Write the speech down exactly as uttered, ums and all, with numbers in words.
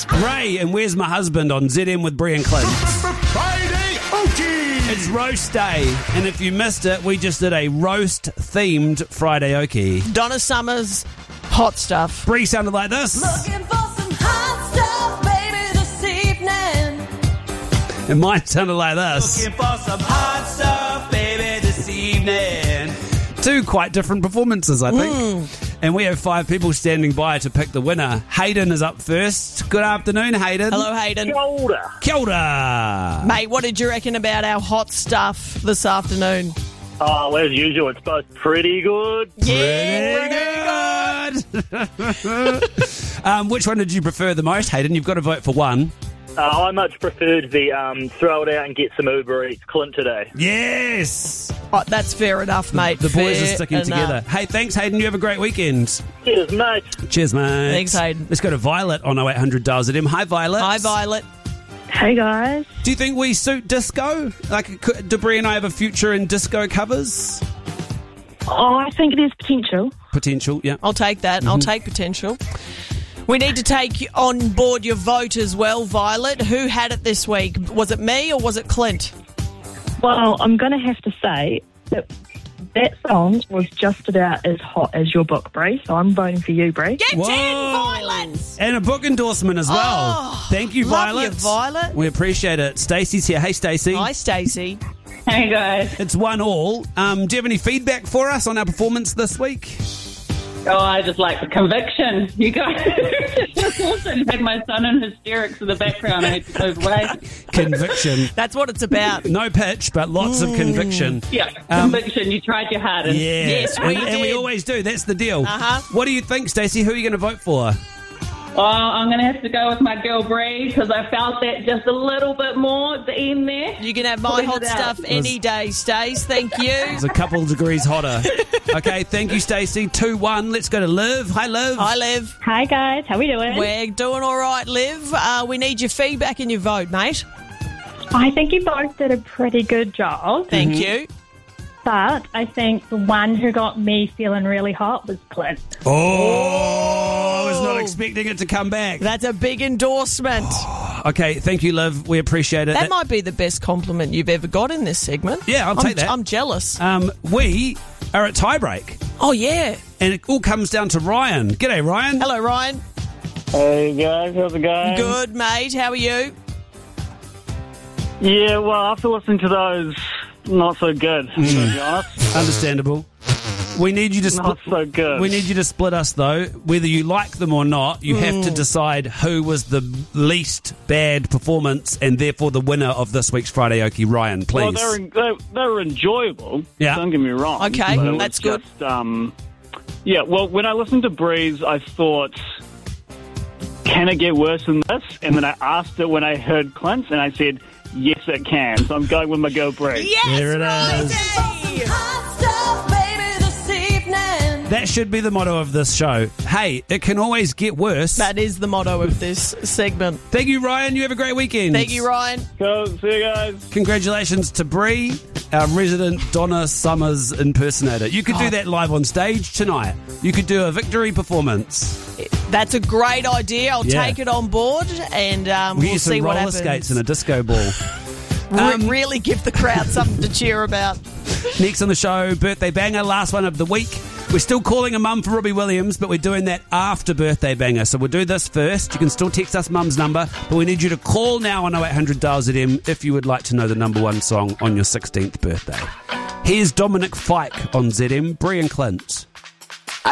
Yes. Ray and Where's My Husband on Z M with Brie and Clint. Friday Okie! It's roast day, and if you missed it, we just did a roast-themed Friday Okie. Donna Summers, hot stuff. Brie sounded like this. Looking for some hot stuff, baby, this evening. And mine sounded like this. Looking for some hot stuff, baby, this evening. Two quite different performances, I think. Mm. And we have five people standing by to pick the winner. Hayden is up first. Good afternoon, Hayden. Hello, Hayden. Kia ora. Kia ora. Mate, what did you reckon about our hot stuff this afternoon? Oh, as usual, it's both pretty good. Yeah, Pretty good. um, which one did you prefer the most, Hayden? You've got to vote for one. Uh, I much preferred the um, throw it out and get some Uber Eats Clint today. Yes. Oh, that's fair enough, mate. The boys Fair are sticking enough. together. Hey, thanks, Hayden. You have a great weekend. Cheers, mate. Cheers, mate. Thanks, Hayden. Let's go to Violet on oh eight hundred dials at him. Hi, Violet. Hi, Violet. Hey guys. Do you think we suit disco? Like, could Debris and I have a future in disco covers? Oh, I think there's potential. Potential, yeah. I'll take that. I'll take potential. We need to take on board your vote as well, Violet. Who had it this week? Was it me or was it Clint? Well, I'm going to have to say that that song was just about as hot as your book, Brie, so I'm voting for you, Brie. Get Whoa. in, Violet! And a book endorsement as well. Oh, Thank you, love Violet. you, Violet. We appreciate it. Stacey's here. Hey, Stacey. Hi, Stacey. Hey guys. It's one all. Um, do you have any feedback for us on our performance this week? Oh, I just like the conviction. You guys just also had my son in hysterics in the background. I had to move away. Conviction. That's what it's about. No pitch, but lots of conviction. Yeah, Um, conviction. You tried your hardest. Yes, Yes, we and, and we did. always do. That's the deal. Uh-huh. What do you think, Stacey? Who are you going to vote for? Oh, I'm going to have to go with my girl Bree because I felt that just a little bit more at the end there. You can have my Pulling hot it out. stuff any day, Stace. Thank you. It's a couple of degrees hotter. Okay, thank you, Stacey. two one. Let's go to Liv. Hi, Liv. Hi, Liv. Hi guys, how we doing? We're doing all right, Liv. Uh, we need your feedback and your vote, mate. I think you both did a pretty good job, Thank you. but I think the one who got me feeling really hot was Clint. Oh, I was not expecting it to come back. That's a big endorsement. Okay, thank you, Liv. We appreciate it. That might be the best compliment you've ever got in this segment. Yeah, I'll I'm, take that. I'm jealous. Um, we are at tiebreak, Oh, yeah. and it all comes down to Ryan. G'day, Ryan. Hello, Ryan. Hey, guys. How's it going? Good, mate. How are you? Yeah, well, after listening to those, not so good, to be honest. Understandable. We need you to split. Not so good. We need you to split us, though. Whether you like them or not, you have to decide who was the least bad performance, and therefore the winner of this week's Friday Okie. Ryan, please. Well, they were, they, they were enjoyable. Yeah. Don't get me wrong. Okay, but it was that's good. Just, um, yeah, well, when I listened to Breeze, I thought, can it get worse than this? And then I asked it when I heard Clint's, and I said, yes, it can. So I'm going with my go Breeze. Yes, There it Ryan. is. Hot stuff, baby, this evening. That should be the motto of this show. Hey, it can always get worse. That is the motto of this segment. Thank you, Ryan. You have a great weekend. Thank you, Ryan. So, see you guys. Congratulations to Bree, our resident Donna Summers impersonator. You could do that live on stage tonight. You could do a victory performance. That's a great idea. I'll Yeah. take it on board, and um, We'll we'll get see some what roller happens. skates and a disco ball. Re- Um, really give the crowd something to cheer about. Next on the show, birthday banger, last one of the week. We're still calling a mum for Robbie Williams, but we're doing that after birthday banger. So we'll do this first. You can still text us mum's number, but we need you to call now on oh eight hundred dials at M if you would like to know the number one song on your sixteenth birthday. Here's Dominic Fike on Z M, Brie and Clint.